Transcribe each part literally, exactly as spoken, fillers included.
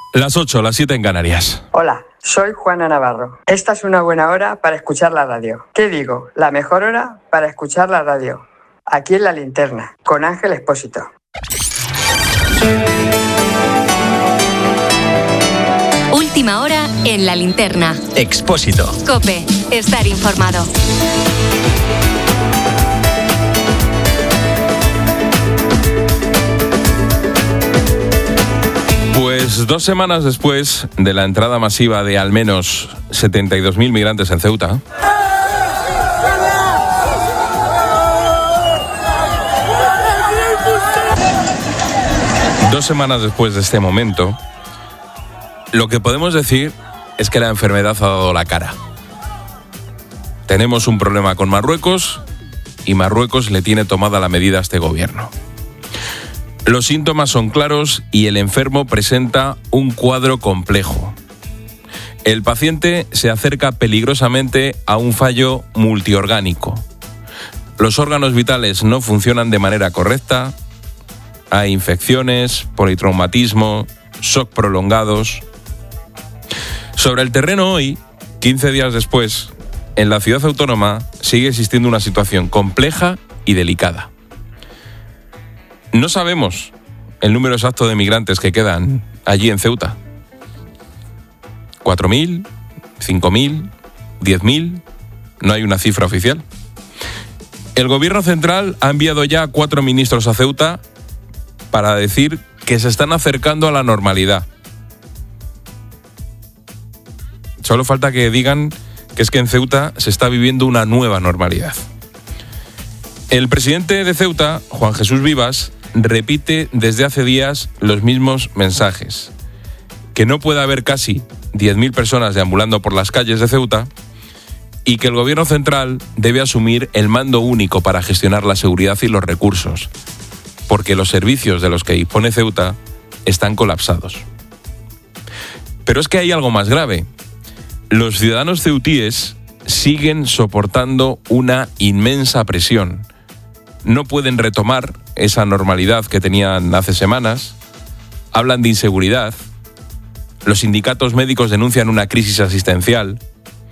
Las ocho, las siete en Canarias. Hola, soy Juana Navarro. Esta es una buena hora para escuchar la radio. ¿Qué digo? La mejor hora para escuchar la radio. Aquí en La Linterna, con Ángel Expósito. Última hora en La Linterna. Expósito. COPE. Estar informado. Pues dos semanas después de la entrada masiva de al menos setenta y dos mil migrantes en Ceuta, dos semanas después de este momento, lo que podemos decir es que la enfermedad ha dado la cara. Tenemos un problema con Marruecos y Marruecos le tiene tomada la medida a este gobierno. Los síntomas son claros y el enfermo presenta un cuadro complejo. El paciente se acerca peligrosamente a un fallo multiorgánico. Los órganos vitales no funcionan de manera correcta, hay infecciones, politraumatismo, shock prolongados. Sobre el terreno hoy, quince días después, en la ciudad autónoma sigue existiendo una situación compleja y delicada. No sabemos el número exacto de migrantes que quedan allí en Ceuta. ¿Cuatro mil? ¿Cinco mil? ¿Diez mil? No hay una cifra oficial. El gobierno central ha enviado ya cuatro ministros a Ceuta para decir que se están acercando a la normalidad. Solo falta que digan que es que en Ceuta se está viviendo una nueva normalidad. El presidente de Ceuta, Juan Jesús Vivas, repite desde hace días los mismos mensajes. Que no puede haber casi diez mil personas deambulando por las calles de Ceuta y que el gobierno central debe asumir el mando único para gestionar la seguridad y los recursos, porque los servicios de los que dispone Ceuta están colapsados. Pero es que hay algo más grave. Los ciudadanos ceutíes siguen soportando una inmensa presión. No pueden retomar esa normalidad que tenían hace semanas. Hablan de inseguridad. Los sindicatos médicos denuncian una crisis asistencial.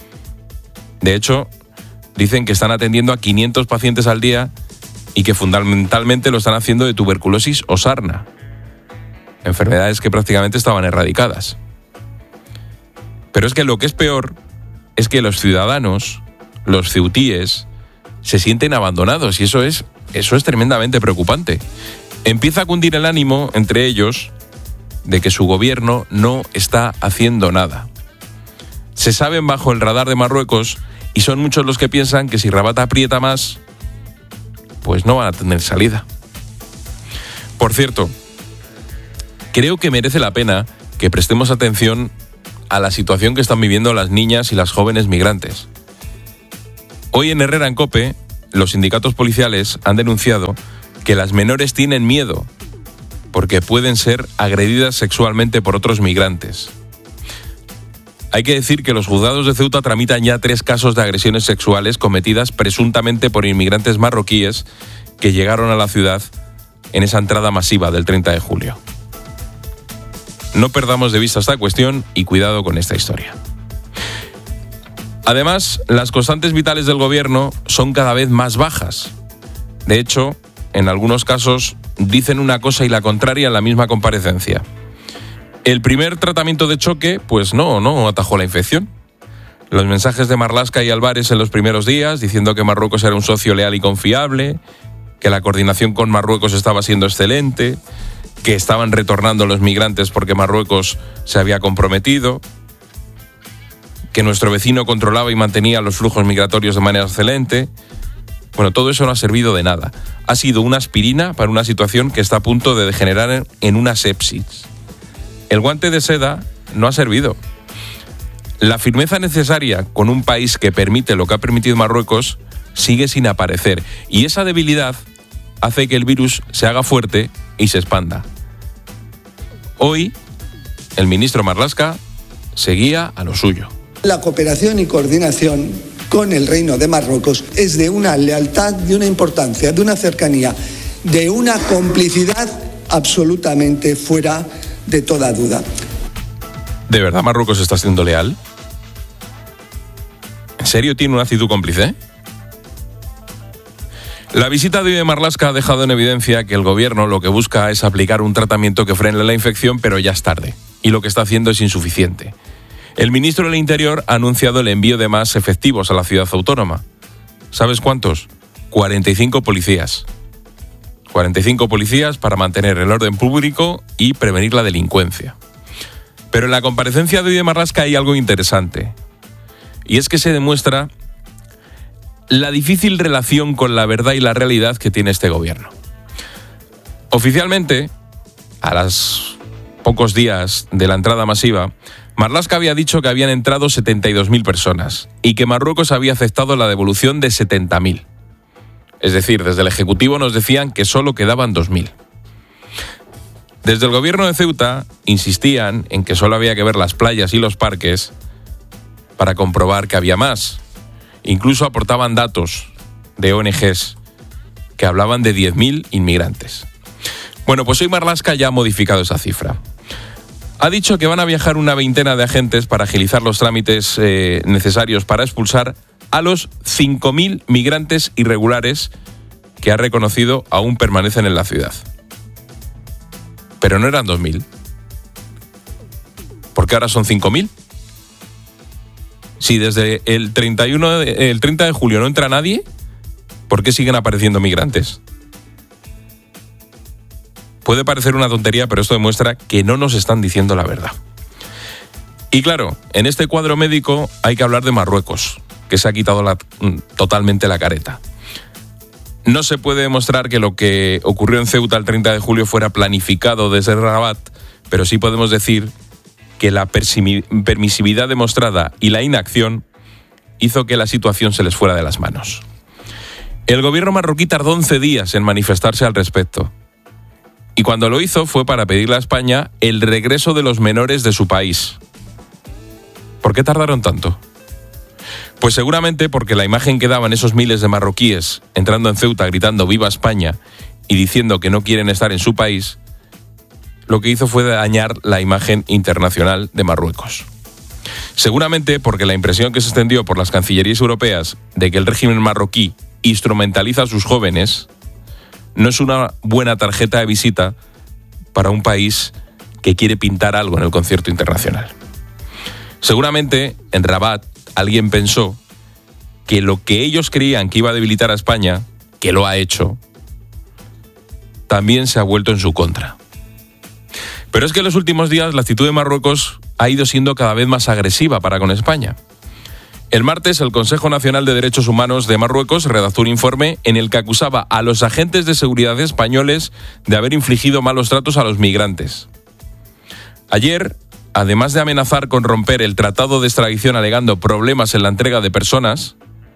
De hecho, dicen que están atendiendo a quinientos pacientes al día y que fundamentalmente lo están haciendo de tuberculosis o sarna. Enfermedades que prácticamente estaban erradicadas. Pero es que lo que es peor es que los ciudadanos, los ceutíes, se sienten abandonados y eso es, eso es tremendamente preocupante. Empieza a cundir el ánimo entre ellos de que su gobierno no está haciendo nada. Se saben bajo el radar de Marruecos y son muchos los que piensan que si Rabat aprieta más, pues no van a tener salida. Por cierto, creo que merece la pena que prestemos atención a la situación que están viviendo las niñas y las jóvenes migrantes. Hoy en Herrera en COPE, los sindicatos policiales han denunciado que las menores tienen miedo porque pueden ser agredidas sexualmente por otros migrantes. Hay que decir que los juzgados de Ceuta tramitan ya tres casos de agresiones sexuales cometidas presuntamente por inmigrantes marroquíes que llegaron a la ciudad en esa entrada masiva del treinta de julio. No perdamos de vista esta cuestión y cuidado con esta historia. Además, las constantes vitales del gobierno son cada vez más bajas. De hecho, en algunos casos dicen una cosa y la contraria en la misma comparecencia. El primer tratamiento de choque, pues no, no atajó la infección. Los mensajes de Marlaska y Álvarez en los primeros días, diciendo que Marruecos era un socio leal y confiable, que la coordinación con Marruecos estaba siendo excelente, que estaban retornando los migrantes porque Marruecos se había comprometido, que nuestro vecino controlaba y mantenía los flujos migratorios de manera excelente. Bueno, todo eso no ha servido de nada. Ha sido una aspirina para una situación que está a punto de degenerar en una sepsis. El guante de seda no ha servido. La firmeza necesaria con un país que permite lo que ha permitido Marruecos sigue sin aparecer. Y esa debilidad hace que el virus se haga fuerte y se expanda. Hoy, el ministro Marlaska seguía a lo suyo. La cooperación y coordinación con el Reino de Marruecos es de una lealtad, de una importancia, de una cercanía, de una complicidad absolutamente fuera de toda duda. ¿De verdad Marruecos está siendo leal? ¿En serio tiene una actitud cómplice? La visita de hoy de Marlaska ha dejado en evidencia que el gobierno lo que busca es aplicar un tratamiento que frene la infección, pero ya es tarde, y lo que está haciendo es insuficiente. El ministro del Interior ha anunciado el envío de más efectivos a la ciudad autónoma. ¿Sabes cuántos? cuarenta y cinco policías. cuarenta y cinco policías para mantener el orden público y prevenir la delincuencia. Pero en la comparecencia de hoy de Marlaska hay algo interesante. Y es que se demuestra la difícil relación con la verdad y la realidad que tiene este gobierno. Oficialmente, a los pocos días de la entrada masiva, Marlaska había dicho que habían entrado setenta y dos mil personas y que Marruecos había aceptado la devolución de setenta mil. Es decir, desde el Ejecutivo nos decían que solo quedaban dos mil. Desde el gobierno de Ceuta insistían en que solo había que ver las playas y los parques para comprobar que había más. Incluso aportaban datos de O N Ges que hablaban de diez mil inmigrantes. Bueno, pues hoy Marlaska ya ha modificado esa cifra. Ha dicho que van a viajar una veintena de agentes para agilizar los trámites eh, necesarios para expulsar a los cinco mil migrantes irregulares que ha reconocido aún permanecen en la ciudad. Pero no eran dos mil. ¿Por qué ahora son cinco mil? Si desde el treinta y uno de, el treinta de julio no entra nadie, ¿por qué siguen apareciendo migrantes? Puede parecer una tontería, pero esto demuestra que no nos están diciendo la verdad. Y claro, en este cuadro médico hay que hablar de Marruecos, que se ha quitado la, totalmente la careta. No se puede demostrar que lo que ocurrió en Ceuta el treinta de julio fuera planificado desde Rabat, pero sí podemos decir que la permisividad demostrada y la inacción hizo que la situación se les fuera de las manos. El gobierno marroquí tardó once días en manifestarse al respecto. Y cuando lo hizo fue para pedirle a España el regreso de los menores de su país. ¿Por qué tardaron tanto? Pues seguramente porque la imagen que daban esos miles de marroquíes entrando en Ceuta gritando ¡Viva España! Y diciendo que no quieren estar en su país, lo que hizo fue dañar la imagen internacional de Marruecos. Seguramente porque la impresión que se extendió por las cancillerías europeas de que el régimen marroquí instrumentaliza a sus jóvenes no es una buena tarjeta de visita para un país que quiere pintar algo en el concierto internacional. Seguramente en Rabat alguien pensó que lo que ellos creían que iba a debilitar a España, que lo ha hecho, también se ha vuelto en su contra. Pero es que en los últimos días la actitud de Marruecos ha ido siendo cada vez más agresiva para con España. El martes, el Consejo Nacional de Derechos Humanos de Marruecos redactó un informe en el que acusaba a los agentes de seguridad españoles de haber infligido malos tratos a los migrantes. Ayer, además de amenazar con romper el tratado de extradición alegando problemas en la entrega de personas,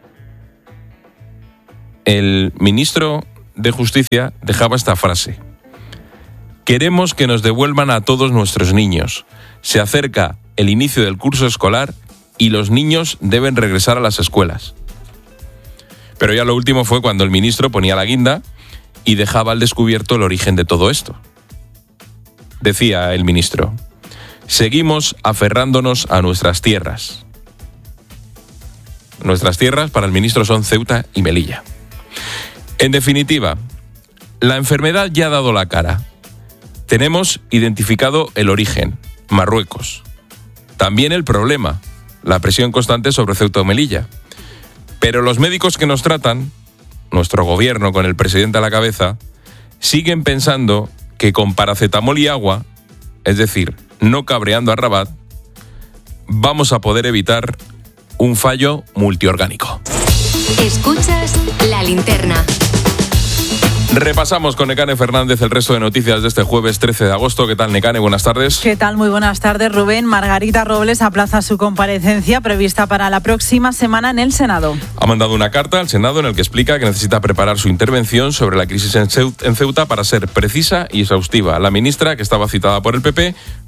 el ministro de Justicia dejaba esta frase: queremos que nos devuelvan a todos nuestros niños. Se acerca el inicio del curso escolar y los niños deben regresar a las escuelas. Pero ya lo último fue cuando el ministro ponía la guinda y dejaba al descubierto el origen de todo esto. Decía el ministro: seguimos aferrándonos a nuestras tierras. Nuestras tierras para el ministro son Ceuta y Melilla. En definitiva, la enfermedad ya ha dado la cara. Tenemos identificado el origen, Marruecos. También el problema, la presión constante sobre Ceuta y Melilla. Pero los médicos que nos tratan, nuestro gobierno con el presidente a la cabeza, siguen pensando que con paracetamol y agua, es decir, no cabreando a Rabat, vamos a poder evitar un fallo multiorgánico. Escuchas La Linterna. Repasamos con Nekane Fernández el resto de noticias de este jueves trece de agosto. ¿Qué tal, Nekane? Buenas tardes. ¿Qué tal? Muy buenas tardes, Rubén. Margarita Robles aplaza su comparecencia prevista para la próxima semana en el Senado. Ha mandado una carta al Senado en el que explica que necesita preparar su intervención sobre la crisis en Ceuta para ser precisa y exhaustiva. La ministra, que estaba citada por el P P,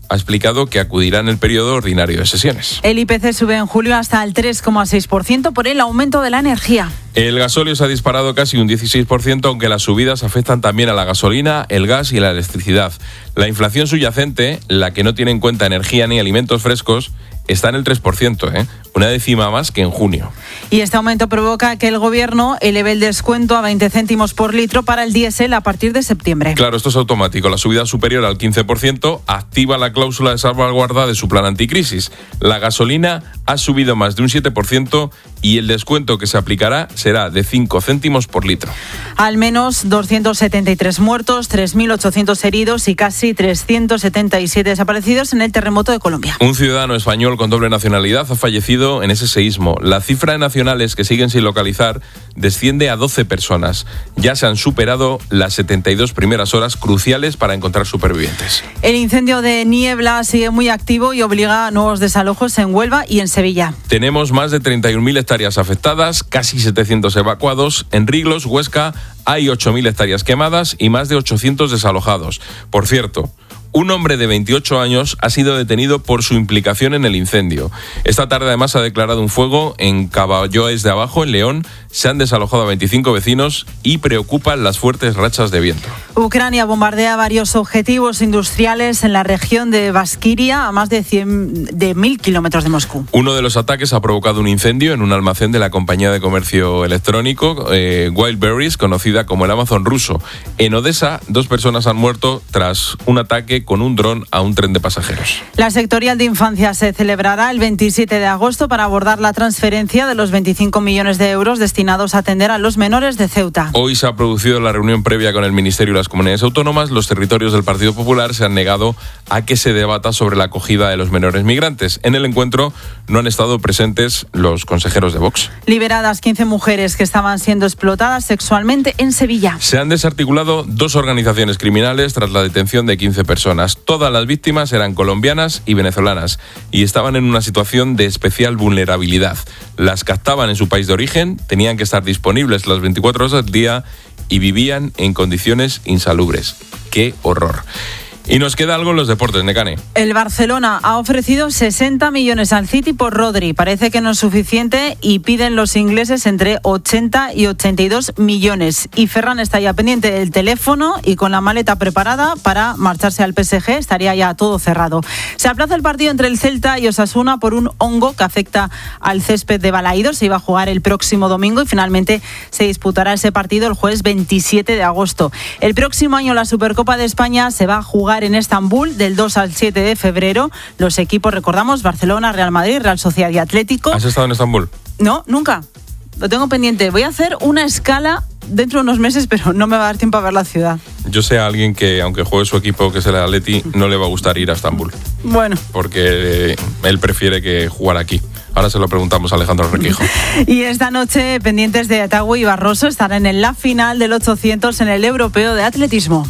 ha explicado que acudirá en el periodo ordinario de sesiones. El I P C sube en julio hasta el tres coma seis por ciento por el aumento de la energía. El gasóleo se ha disparado casi un dieciséis por ciento, aunque las subidas afectan también a la gasolina, el gas y la electricidad. La inflación subyacente, la que no tiene en cuenta energía ni alimentos frescos, está en el tres por ciento, ¿eh? Una décima más que en junio. Y este aumento provoca que el Gobierno eleve el descuento a veinte céntimos por litro para el diésel a partir de septiembre. Claro, esto es automático. La subida superior al quince por ciento activa la cláusula de salvaguarda de su plan anticrisis. La gasolina ha subido más de un siete por ciento y el descuento que se aplicará será de cinco céntimos por litro. Al menos doscientos setenta y tres muertos, tres mil ochocientos heridos y casi trescientos setenta y siete desaparecidos en el terremoto de Colombia. Un ciudadano español con doble nacionalidad ha fallecido en ese seísmo. La cifra de nacionales que siguen sin localizar desciende a doce personas. Ya se han superado las setenta y dos primeras horas cruciales para encontrar supervivientes. El incendio de Niebla sigue muy activo y obliga a nuevos desalojos en Huelva y en Sevilla. Tenemos más de treinta y un mil hectáreas afectadas, casi setecientos evacuados. En Riglos, Huesca, hay ocho mil hectáreas quemadas y más de ochocientos desalojados. Por cierto, un hombre de veintiocho años ha sido detenido por su implicación en el incendio. Esta tarde además ha declarado un fuego en Caballoes de Abajo, en León. Se han desalojado a veinticinco vecinos y preocupan las fuertes rachas de viento. Ucrania bombardea varios objetivos industriales en la región de Baskiria, a más de cien de mil kilómetros de Moscú. Uno de los ataques ha provocado un incendio en un almacén de la compañía de comercio electrónico eh, Wildberries, conocida como el Amazon ruso. En Odessa, dos personas han muerto tras un ataque con un dron a un tren de pasajeros. La sectorial de infancia se celebrará el veintisiete de agosto para abordar la transferencia de los veinticinco millones de euros destinados a atender a los menores de Ceuta. Hoy se ha producido la reunión previa con el Ministerio y las comunidades autónomas. Los territorios del Partido Popular se han negado a que se debata sobre la acogida de los menores migrantes. En el encuentro no han estado presentes los consejeros de Vox. Liberadas quince mujeres que estaban siendo explotadas sexualmente en Sevilla. Se han desarticulado dos organizaciones criminales tras la detención de quince personas. Todas las víctimas eran colombianas y venezolanas y estaban en una situación de especial vulnerabilidad. Las captaban en su país de origen, tenían que estar disponibles las veinticuatro horas del día y vivían en condiciones insalubres. ¡Qué horror! Y nos queda algo en los deportes, Nekane. El Barcelona ha ofrecido sesenta millones al City por Rodri. Parece que no es suficiente y piden los ingleses entre ochenta y ochenta y dos millones. Y Ferran está ya pendiente del teléfono y con la maleta preparada para marcharse al P S G. Estaría ya todo cerrado. Se aplaza el partido entre el Celta y Osasuna por un hongo que afecta al césped de Balaídos. Se iba a jugar el próximo domingo y finalmente se disputará ese partido el jueves veintisiete de agosto. El próximo año la Supercopa de España se va a jugar en Estambul del dos al siete de febrero. Los equipos, recordamos, Barcelona, Real Madrid, Real Sociedad y Atlético. ¿Has estado en Estambul? No, nunca. Lo tengo pendiente. Voy a hacer una escala dentro de unos meses, pero no me va a dar tiempo a ver la ciudad. Yo sé a alguien que, aunque juegue su equipo, que es el Atleti, no le va a gustar ir a Estambul. Bueno. Porque eh, él prefiere que jugar aquí. Ahora se lo preguntamos a Alejandro Requijo. Y esta noche, pendientes de Atagüe y Barroso, estarán en la final del ochocientos en el Europeo de Atletismo.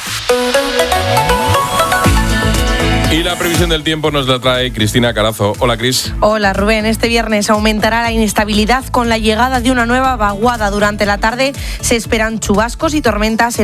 Y la previsión del tiempo nos la trae Cristina Carazo. Hola, Cris. Hola, Rubén. Este viernes aumentará la inestabilidad con la llegada de una nueva vaguada. Durante la tarde se esperan chubascos y tormentas en